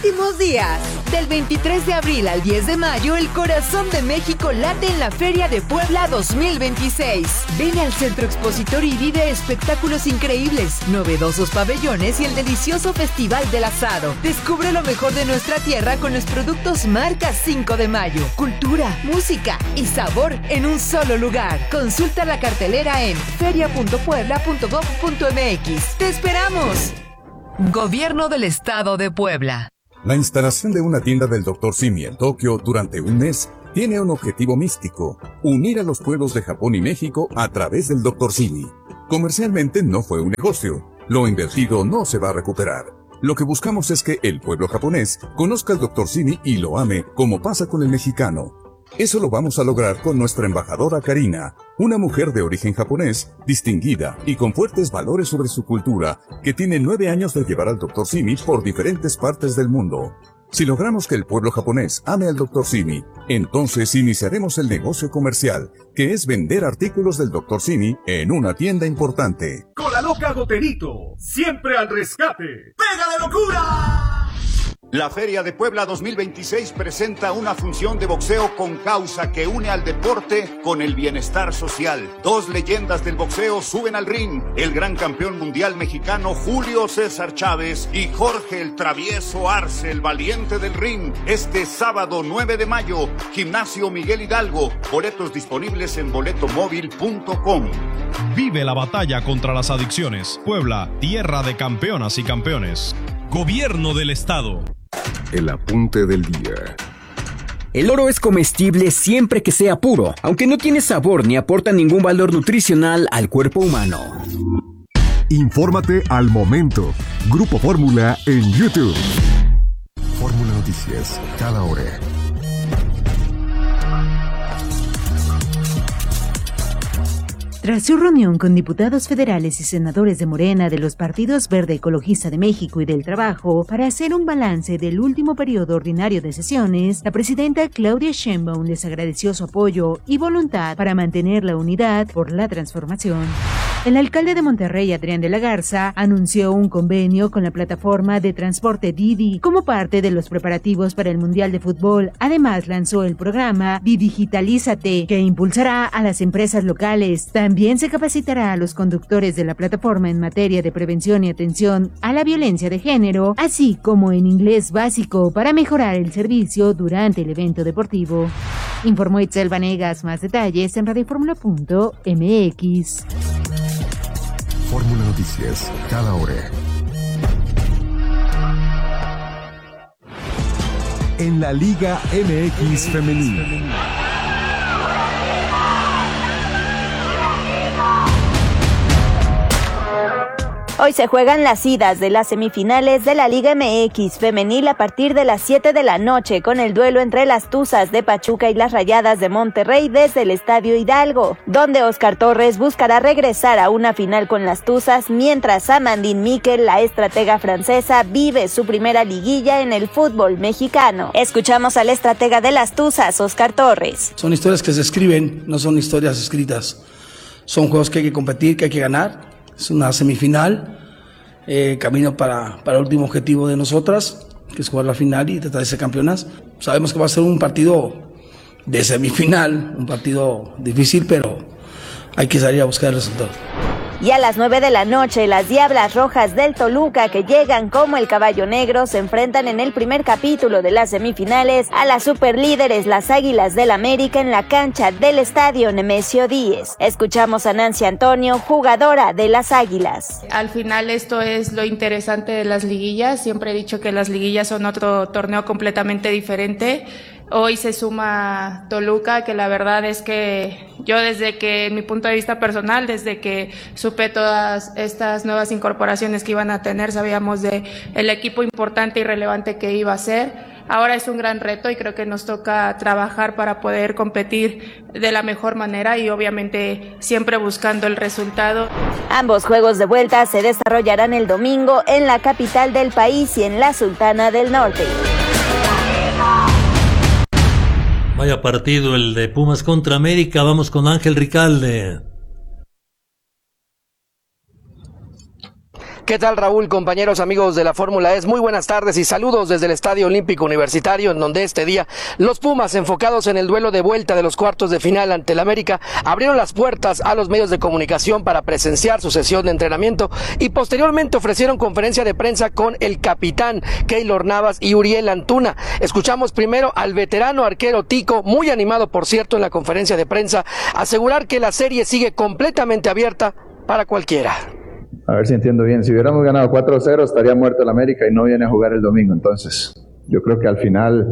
últimos días. Del 23 de abril al 10 de mayo, el corazón de México late en la Feria de Puebla 2026. Ven al Centro Expositor y vive espectáculos increíbles, novedosos pabellones y el delicioso Festival del Asado. Descubre lo mejor de nuestra tierra con los productos marca 5 de mayo. Cultura, música y sabor en un solo lugar. Consulta la cartelera en feria.puebla.gov.mx. ¡Te esperamos! Gobierno del Estado de Puebla. La instalación de una tienda del Dr. Simi en Tokio durante un mes tiene un objetivo místico: unir a los pueblos de Japón y México a través del Dr. Simi. Comercialmente no fue un negocio. Lo invertido no se va a recuperar. Lo que buscamos es que el pueblo japonés conozca al Dr. Simi y lo ame, como pasa con el mexicano. Eso lo vamos a lograr con nuestra embajadora Karina, una mujer de origen japonés, distinguida y con fuertes valores sobre su cultura, que tiene 9 años de llevar al Dr. Simi por diferentes partes del mundo. Si logramos que el pueblo japonés ame al Dr. Simi, entonces iniciaremos el negocio comercial, que es vender artículos del Dr. Simi en una tienda importante. Con la loca Goterito, siempre al rescate. ¡Pega de locura! La Feria de Puebla 2026 presenta una función de boxeo con causa que une al deporte con el bienestar social. 2 leyendas del boxeo suben al ring: el gran campeón mundial mexicano Julio César Chávez y Jorge el Travieso Arce, el valiente del ring. Este sábado 9 de mayo, Gimnasio Miguel Hidalgo. Boletos disponibles en boletomóvil.com. Vive la batalla contra las adicciones. Puebla, tierra de campeonas y campeones. Gobierno del Estado. El apunte del día. El oro es comestible siempre que sea puro, aunque no tiene sabor ni aporta ningún valor nutricional al cuerpo humano. Infórmate al momento. Grupo Fórmula en YouTube. Fórmula Noticias, cada hora. Tras su reunión con diputados federales y senadores de Morena de los partidos Verde Ecologista de México y del Trabajo para hacer un balance del último periodo ordinario de sesiones, la presidenta Claudia Sheinbaum les agradeció su apoyo y voluntad para mantener la unidad por la transformación. El alcalde de Monterrey, Adrián de la Garza, anunció un convenio con la plataforma de transporte Didi como parte de los preparativos para el Mundial de Fútbol. Además, lanzó el programa Digitalízate, que impulsará a las empresas locales. También se capacitará a los conductores de la plataforma en materia de prevención y atención a la violencia de género, así como en inglés básico para mejorar el servicio durante el evento deportivo. Informó Itzel Vanegas. Más detalles en radioformula.mx. Fórmula Noticias, cada hora. En la Liga MX Femenil. Hoy se juegan las idas de las semifinales de la Liga MX Femenil a partir de las 7 de la noche con el duelo entre las Tuzas de Pachuca y las Rayadas de Monterrey desde el Estadio Hidalgo, donde Oscar Torres buscará regresar a una final con las Tuzas, mientras Amandine Miquel, la estratega francesa, vive su primera liguilla en el fútbol mexicano. Escuchamos al estratega de las Tuzas, Oscar Torres. Son historias que se escriben, no son historias escritas. Son juegos que hay que competir, que hay que ganar. Es una semifinal, camino para el último objetivo de nosotras, que es jugar la final y tratar de ser campeonas. Sabemos que va a ser un partido de semifinal, un partido difícil, pero hay que salir a buscar el resultado. Y a las 9 de la noche, las Diablas Rojas del Toluca, que llegan como el caballo negro, se enfrentan en el primer capítulo de las semifinales a las superlíderes, las Águilas del América, en la cancha del Estadio Nemesio 10. Escuchamos a Nancy Antonio, jugadora de las Águilas. Al final esto es lo interesante de las liguillas. Siempre he dicho que las liguillas son otro torneo completamente diferente. Hoy se suma Toluca, que la verdad es que yo desde que, en mi punto de vista personal, desde que supe todas estas nuevas incorporaciones que iban a tener, sabíamos de el equipo importante y relevante que iba a ser. Ahora es un gran reto y creo que nos toca trabajar para poder competir de la mejor manera y obviamente siempre buscando el resultado. Ambos juegos de vuelta se desarrollarán el domingo en la capital del país y en la Sultana del Norte. Vaya partido el de Pumas contra América. Vamos con Ángel Ricalde. ¿Qué tal, Raúl, compañeros, amigos de la Fórmula E? Muy buenas tardes y saludos desde el Estadio Olímpico Universitario, en donde este día los Pumas, enfocados en el duelo de vuelta de los cuartos de final ante el América, abrieron las puertas a los medios de comunicación para presenciar su sesión de entrenamiento y posteriormente ofrecieron conferencia de prensa con el capitán Keylor Navas y Uriel Antuna. Escuchamos primero al veterano arquero Tico, muy animado, por cierto, en la conferencia de prensa, asegurar que la serie sigue completamente abierta para cualquiera. A ver si entiendo bien. Si hubiéramos ganado 4-0 estaría muerto el América y no viene a jugar el domingo. Entonces, yo creo que al final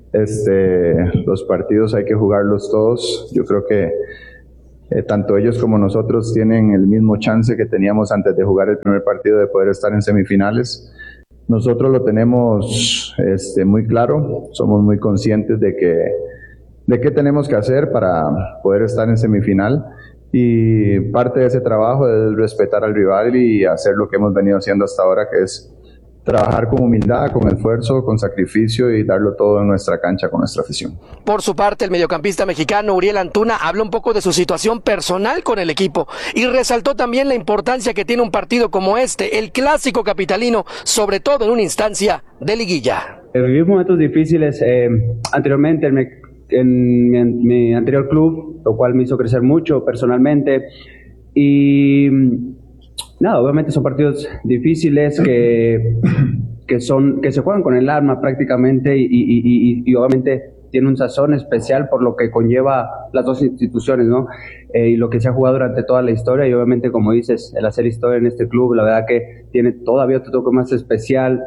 los partidos hay que jugarlos todos. Yo creo que tanto ellos como nosotros tienen el mismo chance que teníamos antes de jugar el primer partido de poder estar en semifinales. Nosotros lo tenemos muy claro. Somos muy conscientes de qué tenemos que hacer para poder estar en semifinal. Y parte de ese trabajo es respetar al rival y hacer lo que hemos venido haciendo hasta ahora, que es trabajar con humildad, con esfuerzo, con sacrificio y darlo todo en nuestra cancha con nuestra afición. Por su parte, el mediocampista mexicano Uriel Antuna habló un poco de su situación personal con el equipo y resaltó también la importancia que tiene un partido como este, el clásico capitalino, sobre todo en una instancia de liguilla. Viví momentos difíciles anteriormente en mi anterior club, lo cual me hizo crecer mucho personalmente y nada, obviamente son partidos difíciles que se juegan con el alma prácticamente y obviamente tiene un sazón especial por lo que conlleva las dos instituciones, ¿no? Y lo que se ha jugado durante toda la historia y obviamente, como dices, el hacer historia en este club, la verdad que tiene todavía otro toque más especial.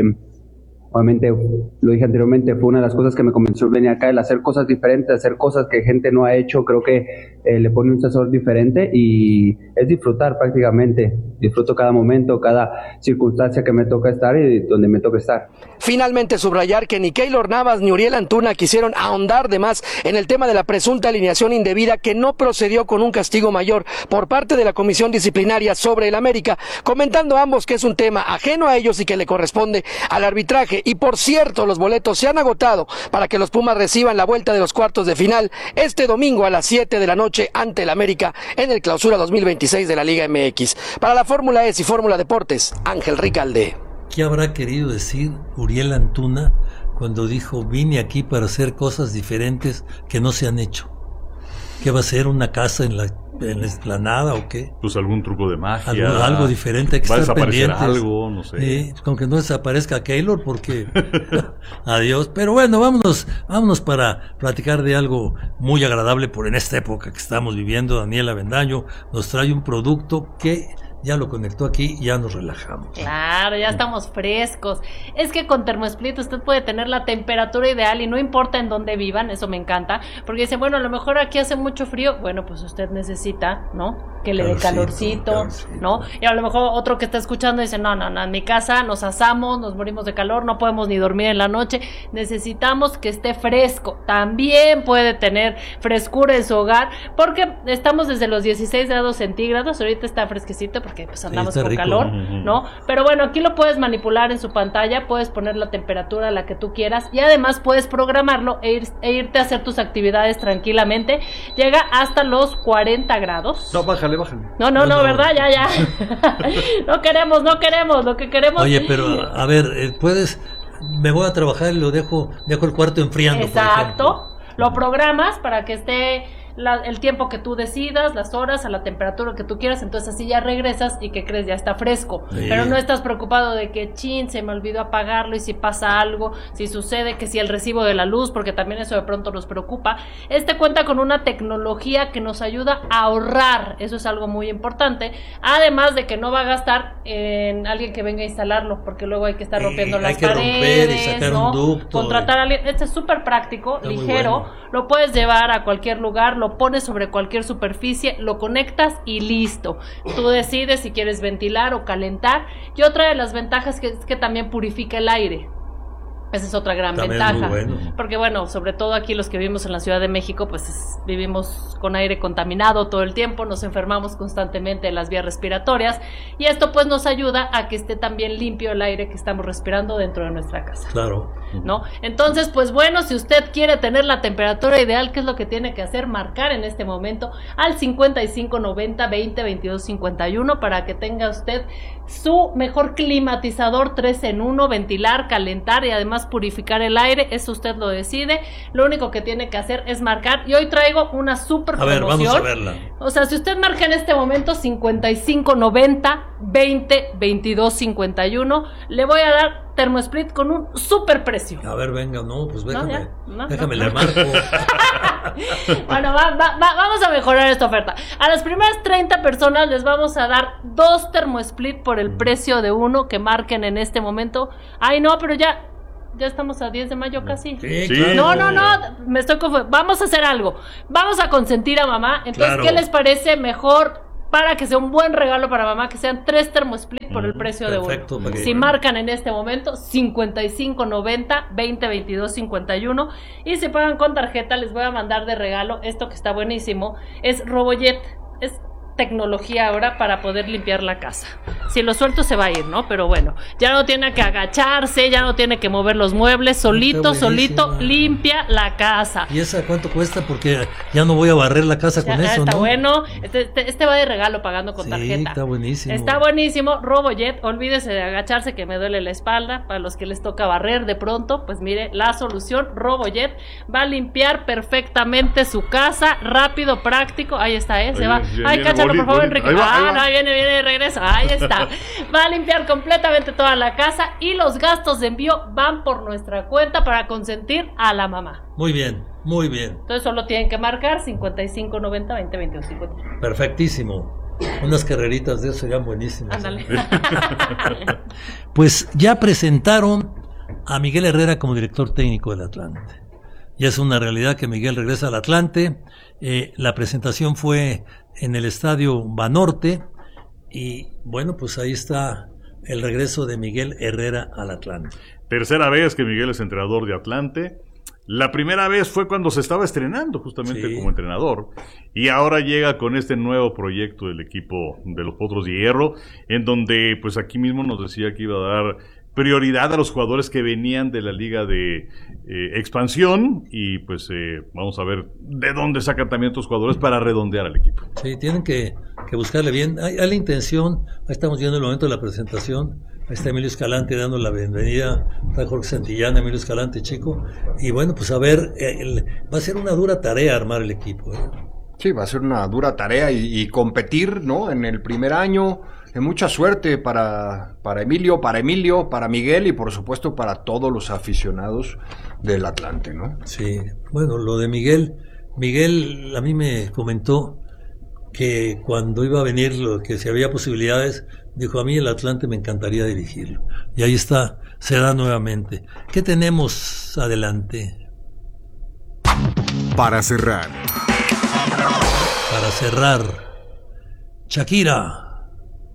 Obviamente, lo dije anteriormente, fue una de las cosas que me convenció venir acá, el hacer cosas diferentes, hacer cosas que gente no ha hecho. Creo que le pone un sazón diferente y es disfrutar prácticamente. Disfruto cada momento, cada circunstancia que me toca estar y donde me toca estar. Finalmente, subrayar que ni Keylor Navas ni Uriel Antuna quisieron ahondar de más en el tema de la presunta alineación indebida que no procedió con un castigo mayor por parte de la Comisión Disciplinaria sobre el América, comentando ambos que es un tema ajeno a ellos y que le corresponde al arbitraje. Y por cierto, los boletos se han agotado para que los Pumas reciban la vuelta de los cuartos de final este domingo a las 7 de la noche ante el América en el Clausura 2026 de la Liga MX. Para la Fórmula E y Fórmula Deportes, Ángel Ricalde. ¿Qué habrá querido decir Uriel Antuna cuando dijo vine aquí para hacer cosas diferentes que no se han hecho? ¿Qué va a ser, una casa en la explanada o qué? Pues algún truco de magia. Algo diferente, hay que estar pendientes. Algo, no sé. Con que no desaparezca Keylor, porque adiós. Pero bueno, vámonos para platicar de algo muy agradable en esta época que estamos viviendo. Daniel Avendaño nos trae un producto que ya lo conectó aquí y ya nos relajamos. Claro, ya estamos frescos. Es que con TermoSplit usted puede tener la temperatura ideal y no importa en dónde vivan, eso me encanta, porque dicen, bueno, a lo mejor aquí hace mucho frío, bueno, pues usted necesita, ¿no? Que le dé calorcito, ¿no? Y a lo mejor otro que está escuchando dice, no, en mi casa nos asamos, nos morimos de calor, no podemos ni dormir en la noche, necesitamos que esté fresco. También puede tener frescura en su hogar, porque estamos desde los 16 grados centígrados, ahorita está fresquecito porque pues andamos con rico, calor, ¿no? Pero bueno, aquí lo puedes manipular en su pantalla, puedes poner la temperatura a la que tú quieras y además puedes programarlo e irte a hacer tus actividades tranquilamente. Llega hasta los 40 grados. No, bájale. No, ¿verdad? Ya. No queremos, lo que queremos. Oye, pero a ver, me voy a trabajar y dejo el cuarto enfriando. Exacto. Lo programas para que esté el tiempo que tú decidas, las horas, a la temperatura que tú quieras, entonces así ya regresas y que crees ya está fresco, pero no estás preocupado de que se me olvidó apagarlo y si pasa algo, si sucede, que si el recibo de la luz, porque también eso de pronto nos preocupa. Cuenta con una tecnología que nos ayuda a ahorrar, eso es algo muy importante, además de que no va a gastar en alguien que venga a instalarlo, porque luego hay que estar rompiendo las paredes, ¿no? Contratar a alguien. Este es súper práctico, está ligero, lo puedes llevar a cualquier lugar, lo pones sobre cualquier superficie, lo conectas y listo. Tú decides si quieres ventilar o calentar. Y otra de las ventajas es que también purifica el aire. Esa es otra gran ventaja, porque bueno, sobre todo aquí los que vivimos en la Ciudad de México, pues vivimos con aire contaminado todo el tiempo, nos enfermamos constantemente en las vías respiratorias y esto pues nos ayuda a que esté también limpio el aire que estamos respirando dentro de nuestra casa. Claro. ¿No? Entonces, pues bueno, si usted quiere tener la temperatura ideal, ¿qué es lo que tiene que hacer? Marcar en este momento al 55 90 20 22 51 para que tenga usted su mejor climatizador 3 en 1, ventilar, calentar y además purificar el aire, eso usted lo decide, lo único que tiene que hacer es marcar, y hoy traigo una super promoción. A ver, vamos a verla. O sea, si usted marca en este momento 5590 20 22 51, le voy a dar TermoSplit con un super precio. A ver, venga, no, pues déjame, déjame le marco. Bueno, vamos a mejorar esta oferta. A las primeras 30 personas les vamos a dar 2 TermoSplit por el precio de uno que marquen en este momento. Ay, no, pero ya estamos a 10 de mayo casi. Sí, claro. No, me estoy confundiendo. Vamos a hacer algo. Vamos a consentir a mamá. Entonces, claro. ¿Qué les parece mejor? Para que sea un buen regalo para mamá, que sean 3 TermoSplit por el precio de uno. Si marcan en este momento 5590 20 22 51 y si pagan con tarjeta, les voy a mandar de regalo esto que está buenísimo. Es RoboJet. Es tecnología ahora para poder limpiar la casa. Si lo suelto se va a ir, ¿no? Pero bueno, ya no tiene que agacharse, ya no tiene que mover los muebles, solito limpia la casa. ¿Y esa cuánto cuesta? Porque ya no voy a barrer la casa con eso, está ¿no? Bueno, este va de regalo pagando con tarjeta. Está buenísimo. Está buenísimo, RoboJet, olvídese de agacharse que me duele la espalda, para los que les toca barrer de pronto, pues mire, la solución, RoboJet va a limpiar perfectamente su casa, rápido, práctico, ahí está, se va. Ay, cáchalo, por favor, Enrique. Ahí viene de regreso. Ahí está. Va a limpiar completamente toda la casa y los gastos de envío van por nuestra cuenta para consentir a la mamá. Muy bien, muy bien. Entonces solo tienen que marcar 5590 20 22 50. Perfectísimo. Unas carreritas de eso serían buenísimas. Ándale. Pues ya presentaron a Miguel Herrera como director técnico del Atlante. Ya es una realidad que Miguel regresa al Atlante. La presentación fue en el estadio Banorte y bueno, pues ahí está el regreso de Miguel Herrera al Atlante. Tercera vez que Miguel es entrenador de Atlante. La primera vez fue cuando se estaba estrenando justamente como entrenador, y ahora llega con este nuevo proyecto del equipo de los Potros de Hierro, en donde pues aquí mismo nos decía que iba a dar prioridad a los jugadores que venían de la liga de expansión, y pues vamos a ver de dónde sacan también estos jugadores para redondear al equipo. Sí, tienen que buscarle bien. Hay la intención, ahí estamos viendo el momento de la presentación, ahí está Emilio Escalante dando la bienvenida, está Jorge Santillán, Emilio Escalante, chico, y bueno, pues a ver, va a ser una dura tarea armar el equipo. Sí, va a ser una dura tarea y competir, ¿no? En el primer año. Mucha suerte para Emilio, para Miguel y por supuesto para todos los aficionados del Atlante, ¿no? Sí, bueno, lo de Miguel a mí me comentó que cuando iba a venir, que si había posibilidades, dijo, a mí el Atlante me encantaría dirigirlo. Y ahí está, se da nuevamente. ¿Qué tenemos adelante? Para cerrar, Shakira.